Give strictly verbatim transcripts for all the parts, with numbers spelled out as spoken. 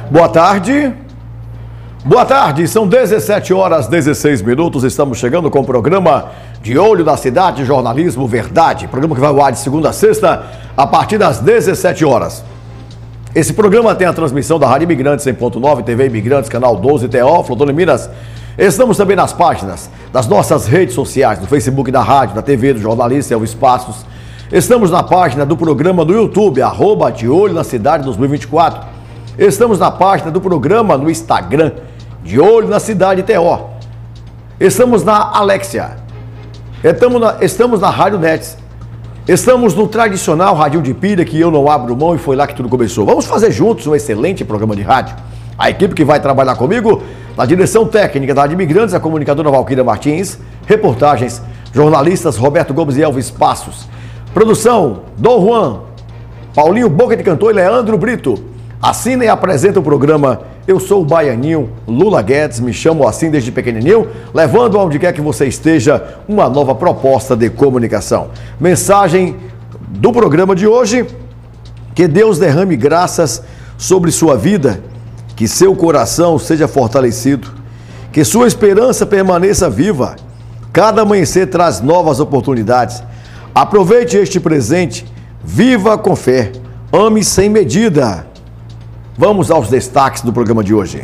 Boa tarde. Boa tarde, são dezessete horas e dezesseis minutos, estamos chegando com o programa De Olho na Cidade, Jornalismo Verdade, programa que vai ao ar de segunda a sexta, a partir das dezessete horas. Esse programa tem a transmissão da Rádio Imigrantes cem ponto nove, T V Imigrantes, canal doze, T O, Flotone Minas. Estamos também nas páginas das nossas redes sociais, no Facebook da rádio, da T V, do jornalista Elvis Passos. Estamos na página do programa do YouTube, arroba De Olho na Cidade dois mil e vinte e quatro. Estamos na página do programa no Instagram, De Olho na Cidade T O. Estamos na Alexia. Estamos na, estamos na Rádio Nets. Estamos no tradicional Radinho de Pilha, que eu não abro mão, e foi lá que tudo começou. Vamos fazer juntos um excelente programa de rádio. A equipe que vai trabalhar comigo na direção técnica da Rádio Imigrantes, a comunicadora Valquíria Martins, reportagens, jornalistas Roberto Gomes e Elvis Passos. Produção, Dom Juan, Paulinho Boca de Cantor e Leandro Brito. Assina e apresenta o programa. Eu sou o Baianinho Lula Guedes, me chamo assim desde pequenininho, levando aonde quer que você esteja uma nova proposta de comunicação. Mensagem do programa de hoje: que Deus derrame graças sobre sua vida, que seu coração seja fortalecido, que sua esperança permaneça viva. Cada amanhecer traz novas oportunidades. Aproveite este presente, viva com fé, ame sem medida. Vamos aos destaques do programa de hoje.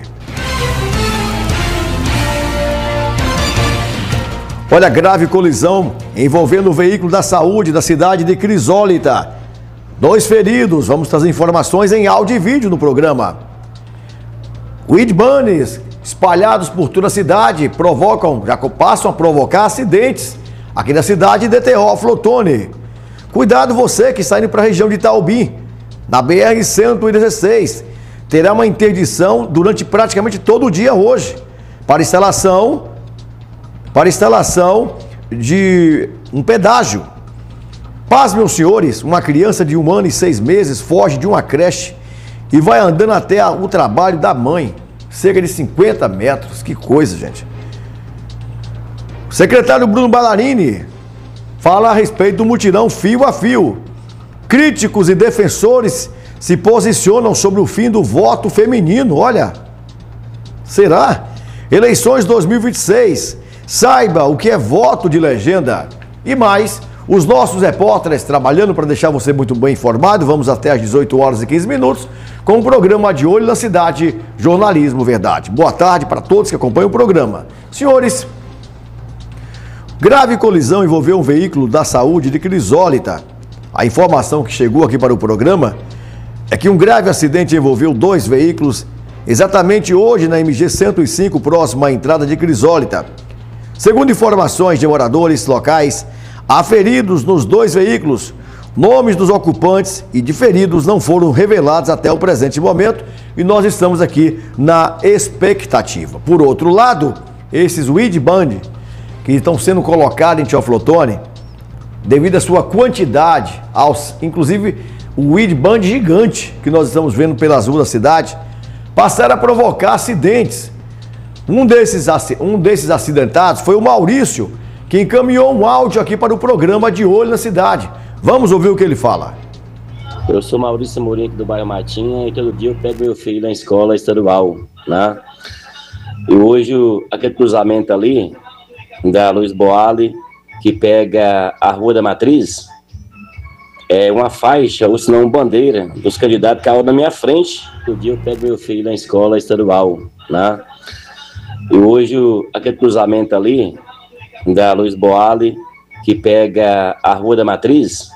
Olha, grave colisão envolvendo o veículo da saúde da cidade de Crisólita. Dois feridos, vamos trazer informações em áudio e vídeo no programa. Weed bunnies espalhados por toda a cidade provocam, já passam a provocar acidentes aqui na cidade de T O, Flotone. Cuidado você que está indo para a região de Itaubim, na B R cento e dezesseis. Terá uma interdição durante praticamente todo o dia hoje, para instalação, para instalação de um pedágio. Paz, meus senhores, uma criança de um ano e seis meses foge de uma creche e vai andando até o trabalho da mãe, cerca de cinquenta metros. Que coisa, gente. O secretário Bruno Ballarini fala a respeito do mutirão fio a fio. Críticos e defensores se posicionam sobre o fim do voto feminino. Olha, será? Eleições dois mil e vinte e seis. Saiba o que é voto de legenda. E mais, os nossos repórteres trabalhando para deixar você muito bem informado. Vamos até às dezoito horas e quinze minutos com o programa De Olho na Cidade, Jornalismo Verdade. Boa tarde para todos que acompanham o programa. Senhores, grave colisão envolveu um veículo da saúde de Crisólita. A informação que chegou aqui para o programa é que um grave acidente envolveu dois veículos exatamente hoje na M G cento e cinco, próximo à entrada de Crisólita. Segundo informações de moradores locais, há feridos nos dois veículos. Nomes dos ocupantes e de feridos não foram revelados até o presente momento e nós estamos aqui na expectativa. Por outro lado, esses weed bunnies que estão sendo colocados em Teoflotone, devido à sua quantidade, aos, inclusive o weed bunny gigante que nós estamos vendo pelas ruas da cidade, passaram a provocar acidentes. Um desses, um desses acidentados foi o Maurício, que encaminhou um áudio aqui para o programa De Olho na Cidade. Vamos ouvir o que ele fala. Eu sou Maurício Mourinho, aqui do bairro Matinha, e todo dia eu pego meu filho na escola estadual, né? E hoje, aquele cruzamento ali, da Luiz Boali, que pega a Rua da Matriz, é uma faixa, ou senão bandeira, dos candidatos que caiu na minha frente. Todo dia eu pego meu filho na escola estadual, né? E hoje, aquele cruzamento ali, da Luiz Boali, que pega a Rua da Matriz,